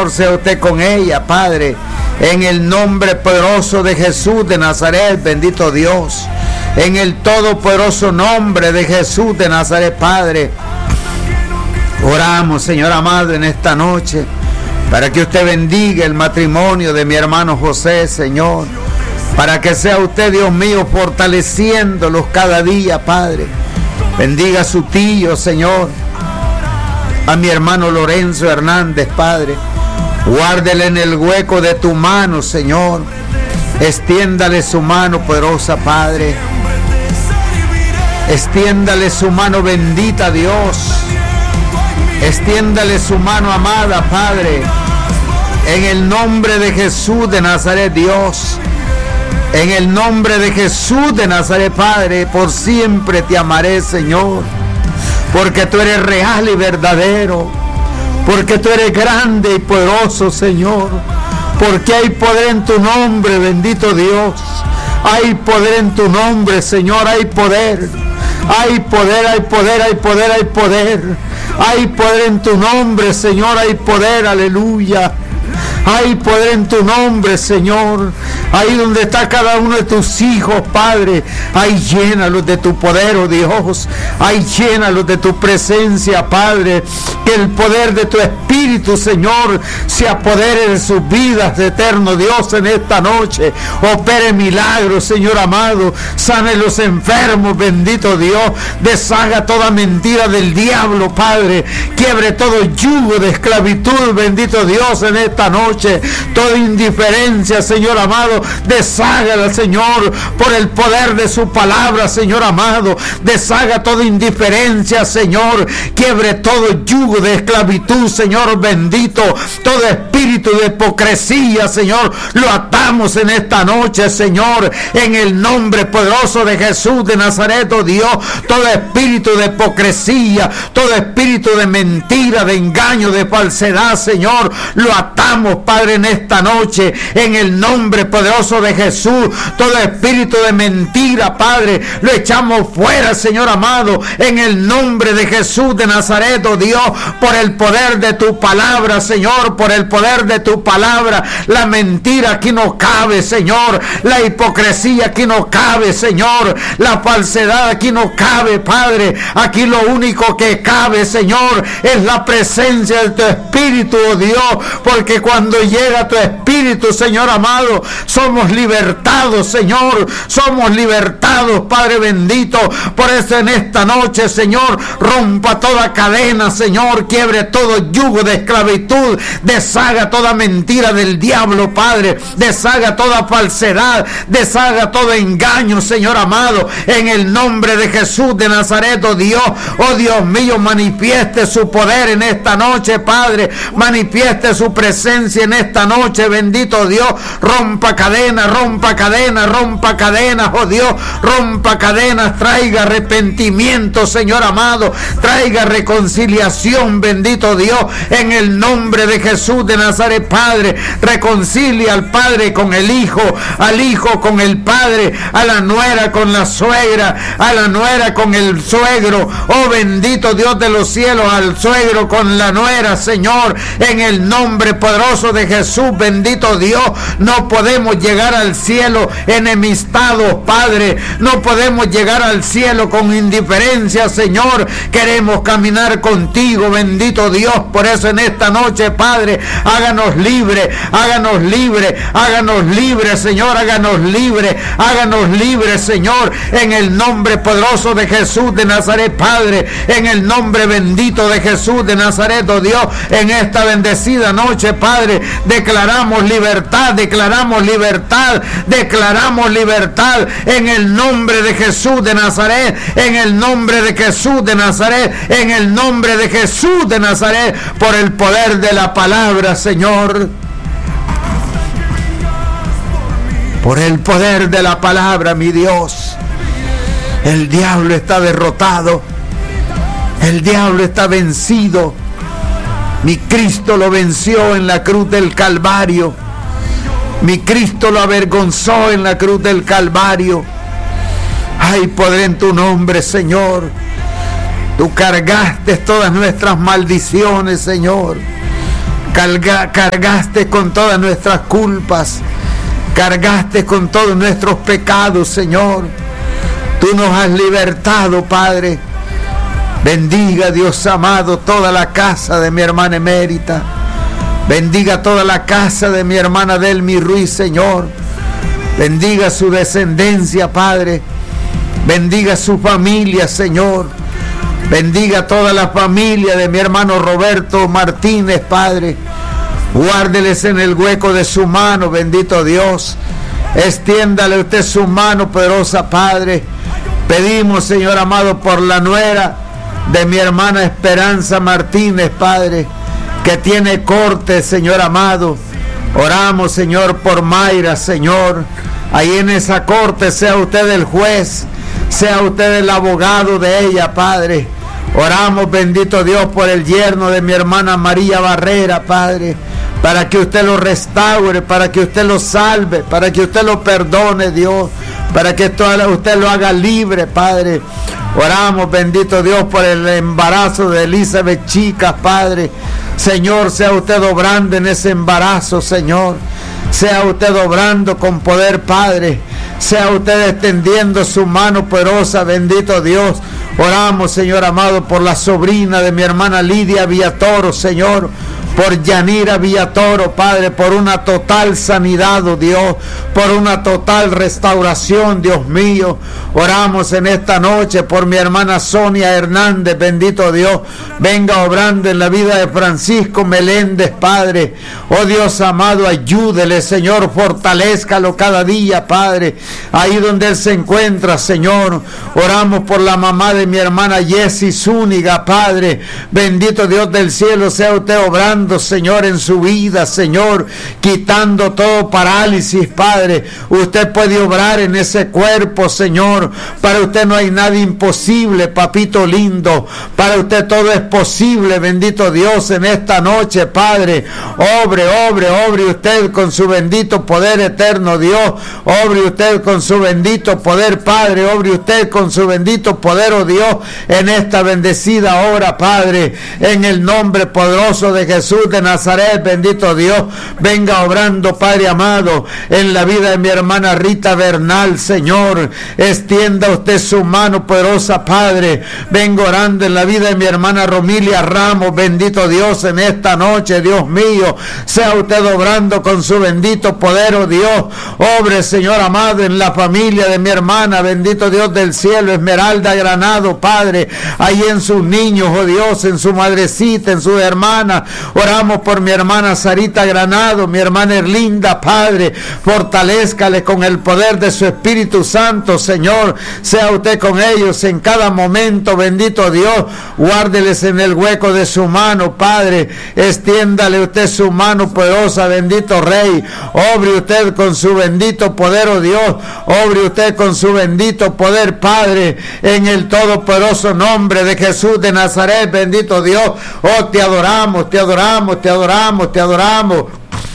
sea usted con ella, Padre, en el nombre poderoso de Jesús de Nazaret, bendito Dios, en el todopoderoso nombre de Jesús de Nazaret, Padre. Oramos, Señor amado, en esta noche, para que usted bendiga el matrimonio de mi hermano José, Señor, para que sea usted, Dios mío, fortaleciéndolos cada día, Padre. Bendiga a su tío, Señor, a mi hermano Lorenzo Hernández, Padre. Guárdele en el hueco de tu mano, Señor. Extiéndale su mano poderosa, Padre. Extiéndale su mano bendita, Dios. Extiéndale su mano amada, Padre. En el nombre de Jesús de Nazaret, Dios. En el nombre de Jesús de Nazaret, Padre, por siempre te amaré, Señor. Porque tú eres real y verdadero. Porque tú eres grande y poderoso, Señor. Porque hay poder en tu nombre, bendito Dios. Hay poder en tu nombre, Señor, hay poder. Hay poder, hay poder, hay poder, hay poder. Hay poder en tu nombre, Señor, hay poder, aleluya. Hay poder en tu nombre, Señor. Ahí donde está cada uno de tus hijos, Padre, ahí llénalos de tu poder, oh Dios. Ahí llénalos de tu presencia, Padre. Que el poder de tu Espíritu, Señor, se apodere de sus vidas, eterno Dios, en esta noche. Opere milagros, Señor amado. Sane los enfermos, bendito Dios. Deshaga toda mentira del diablo, Padre. Quiebre todo yugo de esclavitud, bendito Dios, en esta noche. Toda indiferencia, Señor amado, deshágala, Señor, por el poder de su palabra, Señor amado. Deshaga toda indiferencia, Señor. Quiebre todo yugo de esclavitud, Señor bendito. Todo espíritu de hipocresía, Señor, lo atamos en esta noche, Señor, en el nombre poderoso de Jesús de Nazaret, oh Dios. Todo espíritu de hipocresía, todo espíritu de mentira, de engaño, de falsedad, Señor, lo atamos, Padre, en esta noche, en el nombre poderoso de Jesús. Todo espíritu de mentira, Padre, lo echamos fuera, Señor amado, en el nombre de Jesús de Nazaret, oh Dios, por el poder de tu palabra, Señor, por el poder de tu palabra. La mentira aquí no cabe, Señor. La hipocresía aquí no cabe, Señor. La falsedad aquí no cabe, Padre. Aquí lo único que cabe, Señor, es la presencia de tu Espíritu, oh Dios, porque cuando llega tu Espíritu, Señor amado, somos libertados, Señor. Somos libertados, Padre bendito. Por eso en esta noche, Señor, rompa toda cadena, Señor. Quiebre todo yugo de esclavitud. Deshaga toda mentira del diablo, Padre. Deshaga toda falsedad. Deshaga todo engaño, Señor amado. En el nombre de Jesús de Nazaret, oh Dios. Oh Dios mío, manifieste su poder en esta noche, Padre. Manifieste su presencia en esta noche, bendito Dios. Rompa cadenas, rompa cadenas, rompa cadenas, oh Dios. Rompa cadenas, traiga arrepentimiento, Señor amado. Traiga reconciliación, bendito Dios, en el nombre de Jesús de Nazaret, Padre. Reconcilia al Padre con el Hijo, al Hijo con el Padre, a la nuera con la suegra, a la nuera con el suegro. Oh bendito Dios de los cielos, al suegro con la nuera, Señor, en el nombre poderoso de Jesús, bendito Dios. No podemos llegar al cielo enemistados, Padre. No podemos llegar al cielo con indiferencia, Señor. Queremos caminar contigo, bendito Dios. Por eso en esta noche, Padre, háganos libre, háganos libre, háganos libre, Señor, háganos libre, háganos libre, Señor, en el nombre poderoso de Jesús de Nazaret, Padre, en el nombre bendito de Jesús de Nazaret, oh Dios. En esta bendecida noche, Padre, declaramos libertad, declaramos libertad, declaramos libertad en el nombre de Jesús de Nazaret, en el nombre de Jesús de Nazaret, en el nombre de Jesús de Nazaret, por el poder de la palabra, Señor. Por el poder de la palabra, mi Dios. El diablo está derrotado. El diablo está vencido. Mi Cristo lo venció en la cruz del Calvario. Mi Cristo lo avergonzó en la cruz del Calvario. Hay poder en tu nombre, Señor. Tú cargaste todas nuestras maldiciones, Señor. cargaste con todas nuestras culpas, cargaste con todos nuestros pecados, Señor. Tú nos has libertado, Padre. Bendiga, Dios amado, toda la casa de mi hermana emérita. Bendiga toda la casa de mi hermana Delmi Ruiz, Señor. Bendiga su descendencia, Padre. Bendiga su familia, Señor. Bendiga toda la familia de mi hermano Roberto Martínez, Padre. Guárdeles en el hueco de su mano, bendito Dios. Extiéndale usted su mano poderosa, Padre. Pedimos, Señor amado, por la nuera de mi hermana Esperanza Martínez, Padre, que tiene corte, Señor amado. Oramos, Señor, por Mayra, Señor. Ahí en esa corte sea usted el juez, sea usted el abogado de ella, Padre. Oramos, bendito Dios, por el yerno de mi hermana María Barrera, Padre, para que usted lo restaure, para que usted lo salve, para que usted lo perdone, Dios, para que usted lo haga libre, Padre. Oramos, bendito Dios, por el embarazo de Elizabeth Chicas, Padre. Señor, sea usted obrando en ese embarazo, Señor. Sea usted obrando con poder, Padre. Sea usted extendiendo su mano poderosa, bendito Dios. Oramos, Señor amado, por la sobrina de mi hermana Lidia Villatoro, Señor. Por Yanira Villatoro, Padre, por una total sanidad, oh Dios, por una total restauración, Dios mío. Oramos en esta noche por mi hermana Sonia Hernández, bendito Dios. Venga obrando en la vida de Francisco Meléndez, Padre. Oh Dios amado, ayúdele, Señor, fortalézcalo cada día, Padre. Ahí donde él se encuentra, Señor. Oramos por la mamá de mi hermana Jessie Zúñiga, Padre. Bendito Dios del cielo, sea usted obrando, Señor, en su vida, Señor, quitando todo parálisis, Padre. Usted puede obrar en ese cuerpo, Señor. Para usted no hay nada imposible, papito lindo. Para usted todo es posible, bendito Dios, en esta noche, Padre. Obre usted con su bendito poder eterno, Dios. Obre usted con su bendito poder, Padre. Obre usted con su bendito poder, oh Dios, en esta bendecida hora, Padre. En el nombre poderoso de Jesús de Nazaret, bendito Dios, venga obrando, Padre amado, en la vida de mi hermana Rita Bernal, Señor. Extienda usted su mano poderosa, Padre. Venga orando en la vida de mi hermana Romilia Ramos, bendito Dios, en esta noche, Dios mío. Sea usted obrando con su bendito poder, oh Dios. Obre, Señor amado, en la familia de mi hermana, bendito Dios del cielo, Esmeralda Granado, Padre. Ahí en sus niños, oh Dios, en su madrecita, en sus hermanas. Oramos por mi hermana Sarita Granado, mi hermana Erlinda, Padre. Fortalézcale con el poder de su Espíritu Santo, Señor. Sea usted con ellos en cada momento, bendito Dios. Guárdeles en el hueco de su mano, Padre. Extiéndale usted su mano poderosa, bendito Rey. Obre usted con su bendito poder, oh Dios. Obre usted con su bendito poder, Padre. En el todopoderoso nombre de Jesús de Nazaret, bendito Dios. Oh, te adoramos, te adoramos, te adoramos, te adoramos.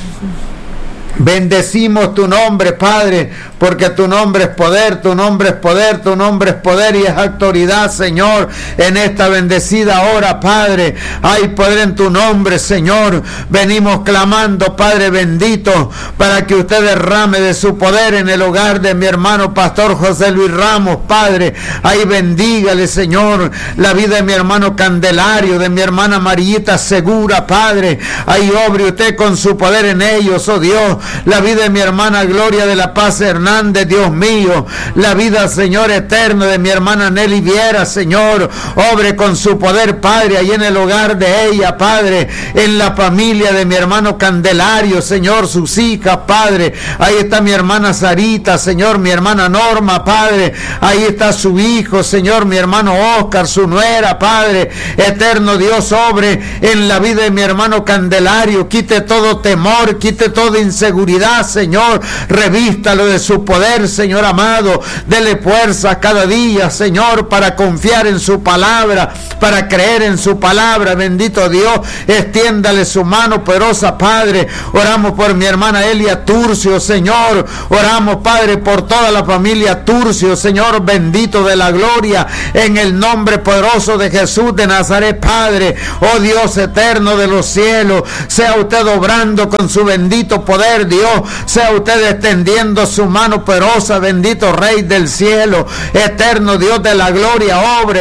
Bendecimos tu nombre, Padre, porque tu nombre es poder, tu nombre es poder, tu nombre es poder y es autoridad, Señor, en esta bendecida hora, Padre. Hay poder en tu nombre, Señor. Venimos clamando, Padre bendito, para que usted derrame de su poder en el hogar de mi hermano Pastor José Luis Ramos, Padre. Ahí bendígale, Señor, la vida de mi hermano Candelario, de mi hermana Marieta Segura, Padre. Ahí obre usted con su poder en ellos, oh Dios. La vida de mi hermana Gloria de la Paz Hernández, Dios mío. La vida, Señor, eterna de mi hermana Nelly Viera, Señor. Obre con su poder, Padre, ahí en el hogar de ella, Padre. En la familia de mi hermano Candelario, Señor, sus hijas, Padre. Ahí está mi hermana Sarita, Señor, mi hermana Norma, Padre. Ahí está su hijo, Señor, mi hermano Oscar, su nuera, Padre. Eterno Dios, obre en la vida de mi hermano Candelario. Quite todo temor, quite toda inseguridad, seguridad, Señor. Revístalo de su poder, Señor amado. Dele fuerza cada día, Señor, para confiar en su palabra, para creer en su palabra. Bendito Dios, extiéndale su mano poderosa, Padre. Oramos por mi hermana Elia Turcio, Señor. Oramos, Padre, por toda la familia Turcio, Señor, bendito de la gloria, en el nombre poderoso de Jesús de Nazaret, Padre. Oh Dios eterno de los cielos, sea usted obrando con su bendito poder, Dios. Sea usted extendiendo su mano poderosa, bendito Rey del cielo, eterno Dios de la gloria.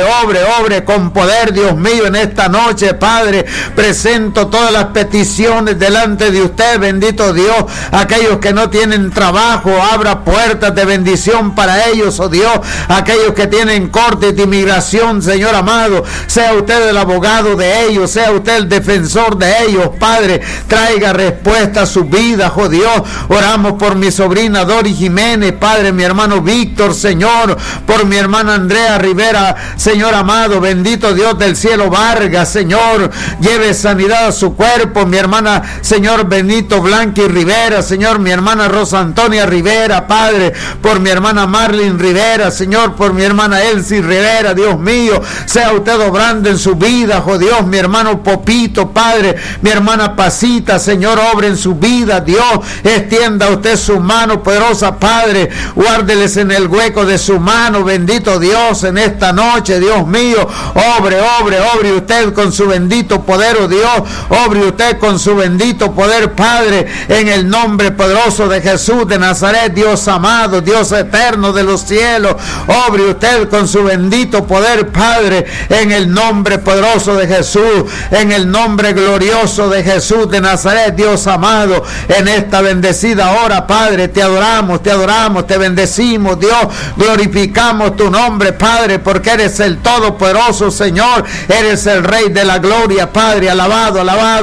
Obre con poder, Dios mío, en esta noche, Padre. Presento todas las peticiones delante de usted, bendito Dios. Aquellos que no tienen trabajo, abra puertas de bendición para ellos, oh Dios. Aquellos que tienen corte de inmigración, Señor amado, sea usted el abogado de ellos, sea usted el defensor de ellos, Padre. Traiga respuesta a su vida, oh Dios. Oramos por mi sobrina Dori Jiménez, Padre, mi hermano Víctor, Señor, por mi hermana Andrea Rivera, Señor amado, bendito Dios del cielo, Vargas, Señor, lleve sanidad a su cuerpo, mi hermana, Señor, Benito Blanqui Rivera, Señor, mi hermana Rosa Antonia Rivera, Padre, por mi hermana Marlene Rivera, Señor, por mi hermana Elsie Rivera, Dios mío, sea usted obrando en su vida, oh Dios, mi hermano Popito, Padre, mi hermana Pasita, Señor, obre en su vida, Dios, extienda usted su mano poderosa, Padre, guárdeles en el hueco de su mano, bendito Dios, en esta noche, Dios mío, obre usted con su bendito poder, oh Dios, obre usted con su bendito poder, Padre, en el nombre poderoso de Jesús de Nazaret, Dios amado, Dios eterno de los cielos, obre usted con su bendito poder, Padre, en el nombre poderoso de Jesús, en el nombre glorioso de Jesús de Nazaret, Dios amado, en esta bendecida hora, Padre, te adoramos, te bendecimos, Dios, glorificamos tu nombre, Padre, porque eres el todopoderoso, Señor, eres el Rey de la gloria, Padre, alabado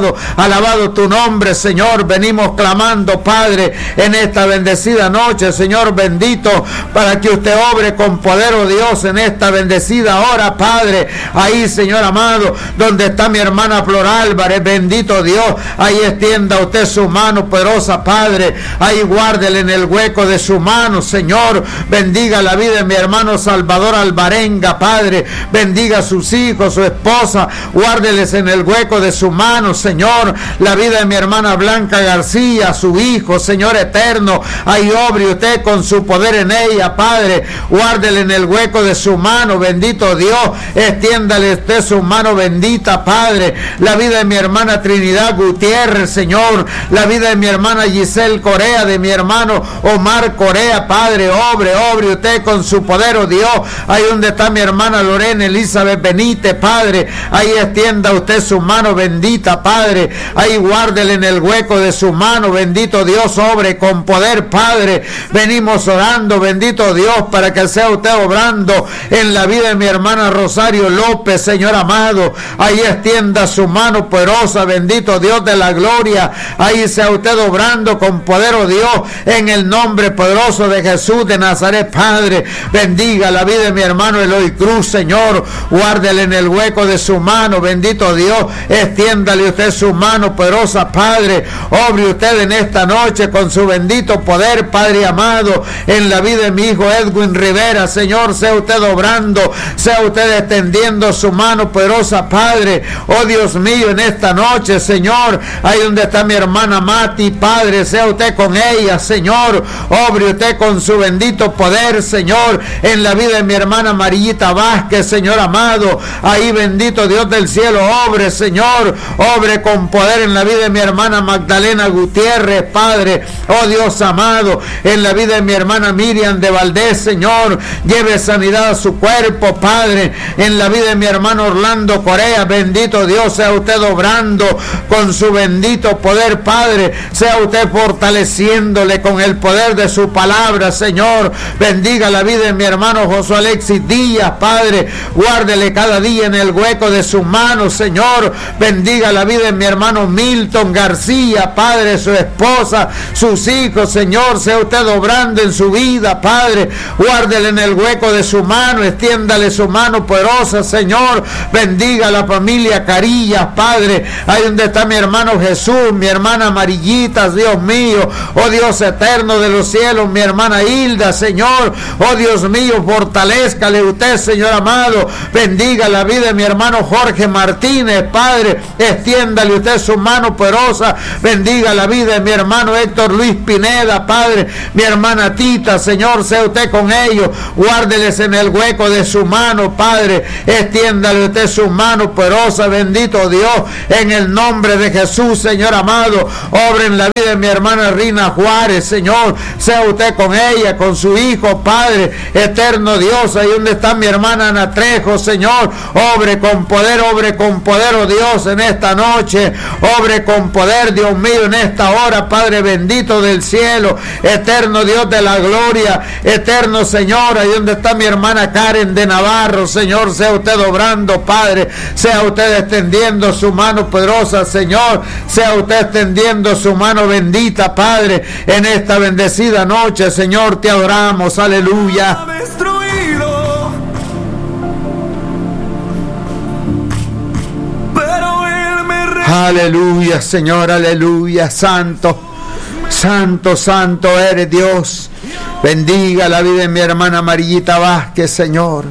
tu nombre, Señor. Venimos clamando, Padre, en esta bendecida noche, Señor bendito, para que usted obre con poder, oh Dios, en esta bendecida hora, Padre. Ahí, Señor amado, donde está mi hermana Flor Álvarez, bendito Dios, ahí extienda usted su mano poderosa, Padre. Ahí guárdele en el hueco de su mano, Señor. Bendiga la vida de mi hermano Salvador Alvarenga, Padre. Bendiga a sus hijos, su esposa, guárdeles en el hueco de su mano, Señor. La vida de mi hermana Blanca García, su hijo, Señor eterno, ahí obre usted con su poder en ella, Padre. Guárdele en el hueco de su mano, bendito Dios. Extiéndale usted su mano bendita, Padre. La vida de mi hermana Trinidad Gutiérrez, Señor. La vida de mi hermana Giselle Corea, de mi hermano Omar Corea, Padre. Obre usted con su poder, oh Dios. Ahí donde está mi hermana Lorena Elizabeth Benítez, Padre. Ahí extienda usted su mano bendita, Padre. Ahí guárdele en el hueco de su mano, bendito Dios, obre con poder, Padre. Venimos orando, bendito Dios, para que sea usted obrando en la vida de mi hermana Rosario López, Señor amado. Ahí extienda su mano poderosa, bendito Dios de la gloria. Ahí sea usted obrando con poder, oh Dios, en el nombre poderoso de Jesús de Nazaret, Padre. Bendiga la vida de mi hermano Eloy Cruz, Señor. Guárdele en el hueco de su mano, bendito Dios. Extiéndale usted su mano poderosa, Padre. Obre usted en esta noche con su bendito poder, Padre amado, en la vida de mi hijo Edwin Rivera, Señor. Sea usted obrando, sea usted extendiendo su mano poderosa, Padre. Oh Dios mío, en esta noche, Señor, ahí donde está mi hermana Mati, Padre, sea usted con ella, Señor. Obre usted con su bendito poder, Señor, en la vida de mi hermana Marillita Vázquez, Señor amado. Ahí, bendito Dios del cielo, obre, Señor, obre con poder en la vida de mi hermana Magdalena Gutiérrez, Padre. Oh Dios amado, en la vida de mi hermana Miriam de Valdés, Señor, lleve sanidad a su cuerpo, Padre. En la vida de mi hermano Orlando Corea, bendito Dios, sea usted obrando con su bendito poder, Padre. Sea usted fortaleciéndole con el poder de su palabra, Señor. Bendiga la vida de mi hermano Josué Alexis Díaz, Padre. Guárdele cada día en el hueco de su mano, Señor. Bendiga la vida de mi hermano Milton García, Padre, su esposa, sus hijos, Señor. Sea usted obrando en su vida, Padre. Guárdele en el hueco de su mano, extiéndale su mano poderosa, Señor. Bendiga la familia Carillas, Padre. Ahí donde está mi hermano Jesús, mi hermana Amarillita, vidas, Dios mío. Oh Dios eterno de los cielos, mi hermana Hilda, Señor. Oh Dios mío, fortalézcale usted, Señor amado. Bendiga la vida de mi hermano Jorge Martínez, Padre. Extiéndale usted su mano poderosa. Bendiga la vida de mi hermano Héctor Luis Pineda, Padre. Mi hermana Tita, Señor, sea usted con ellos. Guárdeles en el hueco de su mano, Padre. Extiéndale usted su mano poderosa, bendito Dios, en el nombre de Jesús, Señor amado. Obra en la vida de mi hermana Rina Juárez, Señor. Sea usted con ella, con su hijo, Padre. Eterno Dios, ahí donde está mi hermana Ana Trejo, Señor. Obre con poder, oh Dios, en esta noche. Obre con poder, Dios mío, en esta hora, Padre bendito del cielo. Eterno Dios de la gloria. Eterno Señor, ahí donde está mi hermana Karen de Navarro, Señor. Sea usted obrando, Padre. Sea usted extendiendo su mano poderosa, Señor. Sea usted extendiendo su mano bendita, Padre, en esta bendecida noche, Señor. Te adoramos, aleluya. Aleluya, Señor, aleluya. Santo, santo, santo eres Dios. Bendiga la vida de mi hermana Amarillita Vázquez, Señor.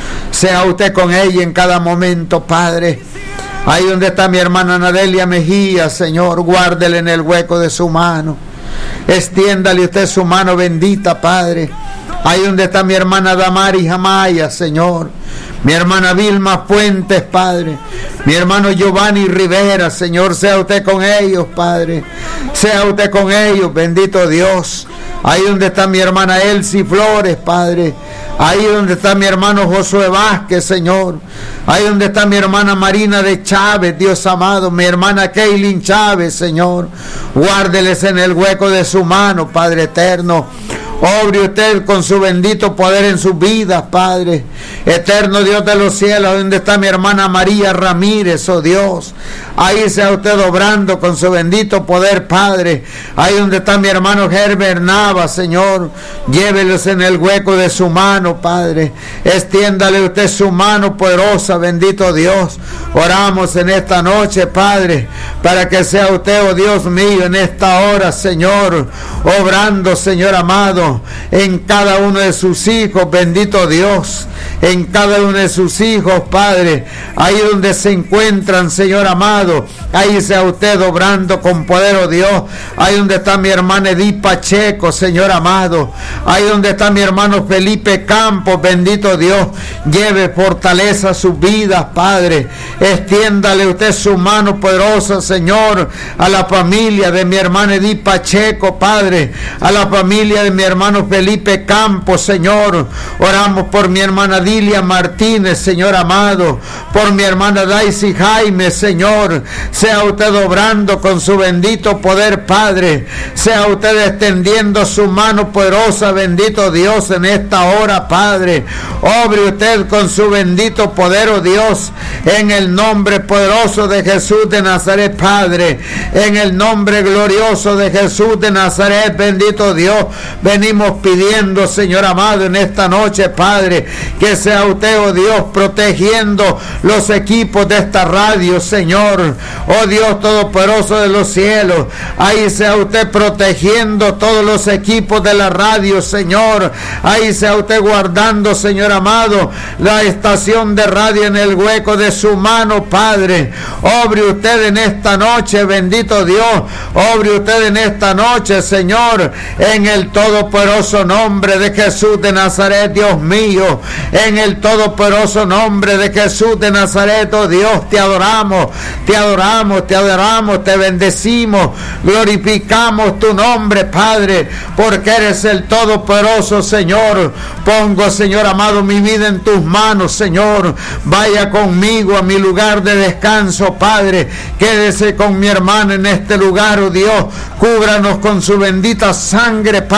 Sea usted con ella en cada momento, Padre. Ahí donde está mi hermana Nadelia Mejía, Señor, guárdele en el hueco de su mano. Extiéndale usted su mano bendita, Padre. Ahí donde está mi hermana Damaris Amaya, Señor. Mi hermana Vilma Fuentes, Padre. Mi hermano Giovanni Rivera, Señor, sea usted con ellos, Padre. Sea usted con ellos, bendito Dios. Ahí donde está mi hermana Elsie Flores, Padre. Ahí donde está mi hermano Josué Vázquez, Señor. Ahí donde está mi hermana Marina de Chávez, Dios amado. Mi hermana Kaylin Chávez, Señor. Guárdeles en el hueco de su mano, Padre eterno. Obre usted con su bendito poder en sus vidas, Padre. Eterno Dios de los cielos, donde está mi hermana María Ramírez, oh Dios. Ahí sea usted obrando con su bendito poder, Padre. Ahí donde está mi hermano Herbert Nava, Señor. Llévelos en el hueco de su mano, Padre. Extiéndale usted su mano poderosa, bendito Dios. Oramos en esta noche, Padre, para que sea usted, oh Dios mío, en esta hora, Señor, obrando, Señor amado, en cada uno de sus hijos, bendito Dios, en cada uno de sus hijos, Padre, ahí donde se encuentran, Señor amado, ahí sea usted obrando con poder, oh Dios. Ahí donde está mi hermana Edith Pacheco, Señor amado, ahí donde está mi hermano Felipe Campos, bendito Dios, lleve fortaleza a sus vidas, Padre. Extiéndale usted su mano poderosa, Señor, a la familia de mi hermana Edith Pacheco, Padre, a la familia de mi hermano Felipe Campos, Señor. Oramos por mi hermana Dilia Martínez, Señor amado, por mi hermana Daisy Jaime, Señor. Sea usted obrando con su bendito poder, Padre. Sea usted extendiendo su mano poderosa, bendito Dios, en esta hora, Padre. Obre usted con su bendito poder, oh Dios, en el nombre poderoso de Jesús de Nazaret, Padre. En el nombre glorioso de Jesús de Nazaret, bendito Dios. Venimos pidiendo, Señor amado, en esta noche, Padre, que sea usted, oh Dios, protegiendo los equipos de esta radio, Señor. Oh Dios todopoderoso de los cielos, ahí sea usted protegiendo todos los equipos de la radio, Señor. Ahí sea usted guardando, Señor amado, la estación de radio en el hueco de su mano, Padre. Obre usted en esta noche, bendito Dios. Obre usted en esta noche, Señor, en el todopoderoso nombre de Jesús de Nazaret, Dios mío. En el todopoderoso nombre de Jesús de Nazaret, oh Dios, te adoramos, te adoramos, te adoramos, te bendecimos, glorificamos tu nombre, Padre, porque eres el todopoderoso, Señor. Pongo, Señor amado, mi vida en tus manos, Señor. Vaya conmigo a mi lugar de descanso, Padre. Quédese con mi hermano en este lugar, oh Dios. Cúbranos con su bendita sangre, Padre.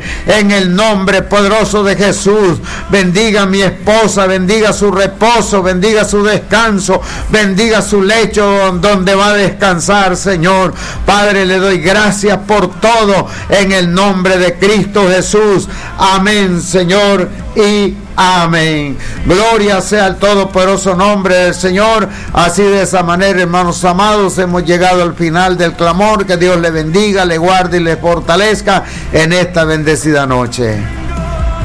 Padre, en el nombre poderoso de Jesús. Bendiga a mi esposa, bendiga su reposo, bendiga su descanso, bendiga su lecho donde va a descansar, Señor. Padre, le doy gracias por todo en el nombre de Cristo Jesús. Amén, Señor, y amén. Gloria sea al todopoderoso nombre del Señor. Así, de esa manera, hermanos amados, hemos llegado al final del clamor. Que Dios le bendiga, le guarde y le fortalezca en esta bendecida noche.